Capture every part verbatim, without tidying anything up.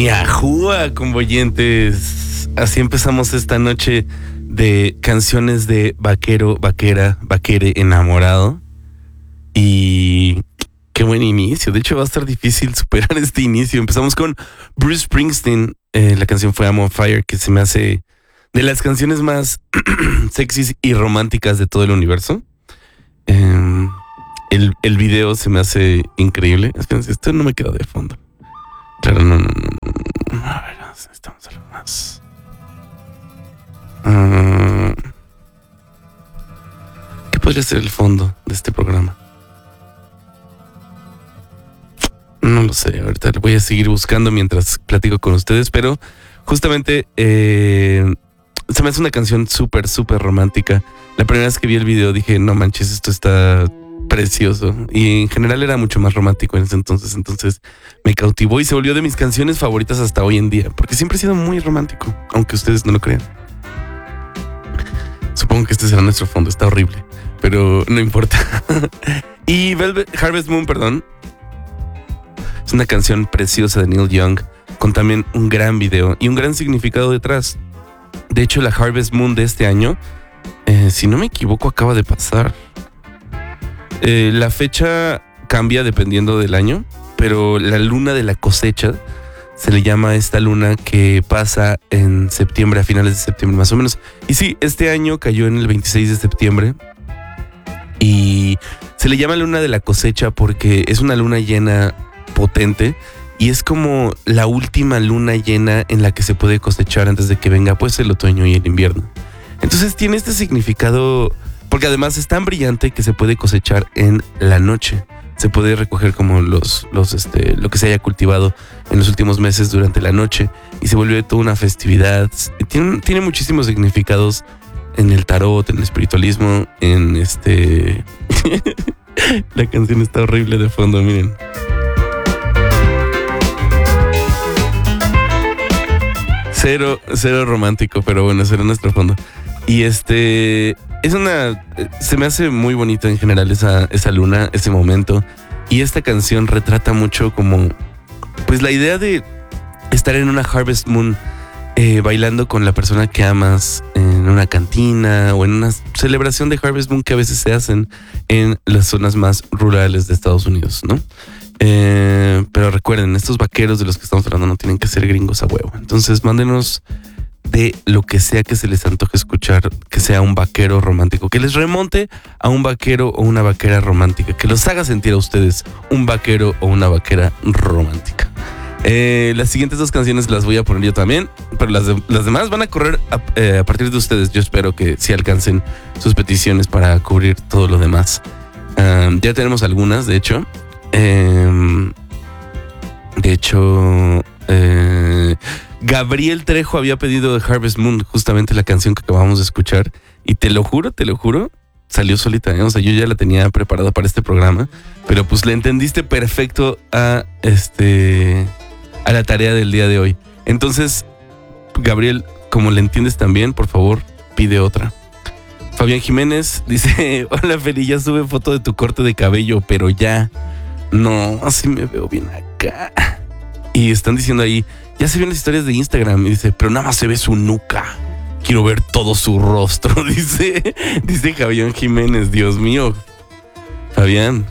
Mi ajúa, convoyentes. Así empezamos esta noche de canciones de vaquero, vaquera, vaquere enamorado. Y qué buen inicio. De hecho, va a estar difícil superar este inicio. Empezamos con Bruce Springsteen. Eh, la canción fue I'm on Fire, que se me hace de las canciones más sexys y románticas de todo el universo. Eh, el, el video se me hace increíble. Espérense, esto no me queda de fondo. Claro, no, no, no. A ver, necesitamos algo más. Uh, ¿Qué podría ser el fondo de este programa? No lo sé, ahorita voy a seguir buscando mientras platico con ustedes, pero justamente eh, se me hace una canción súper, súper romántica. La primera vez que vi el video dije, no manches, esto está precioso. Y en general era mucho más romántico en ese entonces, entonces me cautivó y se volvió de mis canciones favoritas hasta hoy en día, porque siempre he sido muy romántico, aunque ustedes no lo crean. Supongo que este será nuestro fondo, está horrible, pero no importa. Y Velvet, Harvest Moon, perdón, es una canción preciosa de Neil Young, con también un gran video y un gran significado detrás. De hecho, la Harvest Moon de este año, eh, si no me equivoco, acaba de pasar. Eh, la fecha cambia dependiendo del año, pero la luna de la cosecha se le llama a esta luna que pasa en septiembre, a finales de septiembre más o menos. Y sí, este año cayó en el veintiséis de septiembre y se le llama luna de la cosecha porque es una luna llena potente y es como la última luna llena en la que se puede cosechar antes de que venga pues el otoño y el invierno. Entonces tiene este significado porque además es tan brillante que se puede cosechar en la noche. Se puede recoger como los, los, este, lo que se haya cultivado en los últimos meses durante la noche y se vuelve toda una festividad. Tiene, tiene muchísimos significados en el tarot, en el espiritualismo, en este... La canción está horrible de fondo, miren. Cero, cero romántico, pero bueno, será nuestro fondo. Y este... Es una... Se me hace muy bonito en general esa, esa luna, ese momento. Y esta canción retrata mucho como... Pues la idea de estar en una Harvest Moon eh, bailando con la persona que amas en una cantina o en una celebración de Harvest Moon que a veces se hacen en las zonas más rurales de Estados Unidos, ¿no? Eh, pero recuerden, estos vaqueros de los que estamos hablando no tienen que ser gringos a huevo. Entonces mándenos de lo que sea que se les antoje escuchar, que sea un vaquero romántico, que les remonte a un vaquero o una vaquera romántica, que los haga sentir a ustedes un vaquero o una vaquera romántica. Eh, las siguientes dos canciones las voy a poner yo también, pero las, de, las demás van a correr a, eh, a partir de ustedes. Yo espero que sí alcancen sus peticiones para cubrir todo lo demás. Um, ya tenemos algunas, de hecho. Eh, de hecho... Eh, Gabriel Trejo había pedido de Harvest Moon, justamente la canción que acabamos de escuchar, y te lo juro, te lo juro, salió solita, ¿eh? O sea, yo ya la tenía preparada para este programa, pero pues le entendiste perfecto a este a la tarea del día de hoy. Entonces, Gabriel, como le entiendes también, por favor, pide otra. Fabián Jiménez dice: hola Feli, ya sube foto de tu corte de cabello, pero ya no, así me veo bien acá. Y están diciendo ahí, ya se vieron las historias de Instagram. Y dice, pero nada más se ve su nuca. Quiero ver todo su rostro. Dice, dice Fabián Jiménez. Dios mío. Fabián.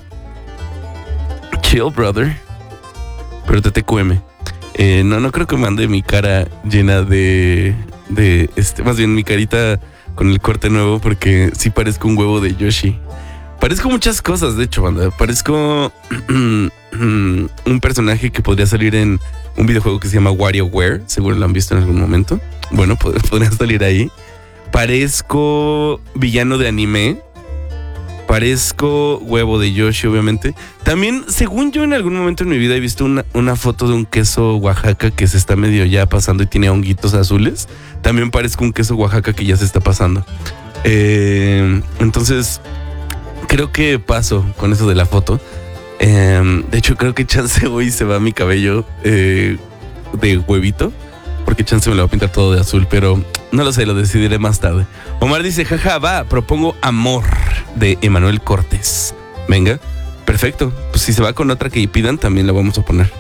Chill, brother. Pero te T Q M. Eh, no, no creo que mande mi cara llena de... de este, más bien mi carita con el corte nuevo, porque sí parezco un huevo de Yoshi. Parezco muchas cosas, de hecho, banda. Parezco un personaje que podría salir en un videojuego que se llama WarioWare. Seguro lo han visto en algún momento. Bueno, pod- podría salir ahí. Parezco villano de anime. Parezco huevo de Yoshi, obviamente. También, según yo, en algún momento en mi vida he visto una, una foto de un queso Oaxaca que se está medio ya pasando y tiene honguitos azules. También parezco un queso Oaxaca que ya se está pasando. Eh, entonces... Creo que paso con eso de la foto. Eh, de hecho, creo que chance hoy se va mi cabello eh, de huevito. Porque chance me lo va a pintar todo de azul. Pero no lo sé, lo decidiré más tarde. Omar dice, jaja, va, propongo Amor de Emanuel Cortés. Venga, perfecto. Pues si se va con otra que pidan, también la vamos a poner.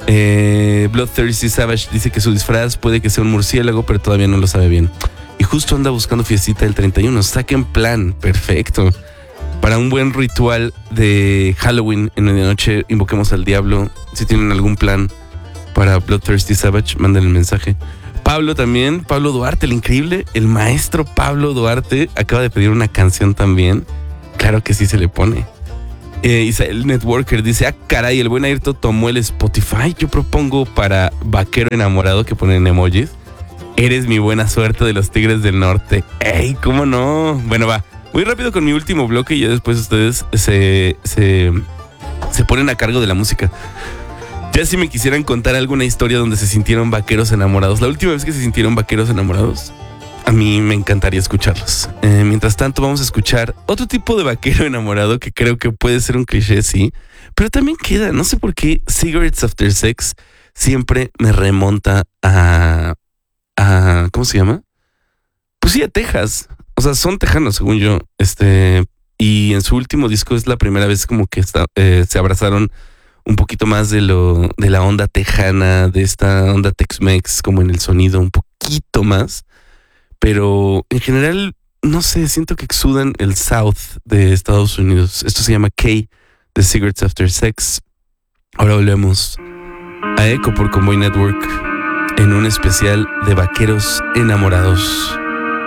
Eh, Bloodthirsty Savage dice que su disfraz puede que sea un murciélago, pero todavía no lo sabe bien. Y justo anda buscando fiestita del treinta y uno. Saquen plan, perfecto. Para un buen ritual de Halloween en medianoche, invoquemos al diablo. Si tienen algún plan para Bloodthirsty Savage, manden el mensaje. Pablo también, Pablo Duarte, el increíble, el maestro Pablo Duarte acaba de pedir una canción también. Claro que sí se le pone. Eh, Isael Networker dice, ah, caray, el buen Ayrton tomó el Spotify. Yo propongo para Vaquero Enamorado, que ponen emojis, eres mi buena suerte de los Tigres del Norte. ¡Ey, cómo no! Bueno, va, muy rápido con mi último bloque y ya después ustedes se, se, se ponen a cargo de la música. Ya si me quisieran contar alguna historia donde se sintieron vaqueros enamorados, la última vez que se sintieron vaqueros enamorados, a mí me encantaría escucharlos. Eh, mientras tanto, vamos a escuchar otro tipo de vaquero enamorado que creo que puede ser un cliché, sí, pero también queda. No sé por qué Cigarettes After Sex siempre me remonta a, a ¿cómo se llama? Pues sí, a Texas. O sea, son tejanos, según yo. Este, y en su último disco es la primera vez como que está, eh, se abrazaron un poquito más de lo de la onda tejana, de esta onda Tex-Mex, como en el sonido un poquito más. Pero en general, no sé, siento que exudan el South de Estados Unidos. Esto se llama K, de Cigarettes After Sex. Ahora volvemos a Echo por Convoy Network en un especial de vaqueros enamorados.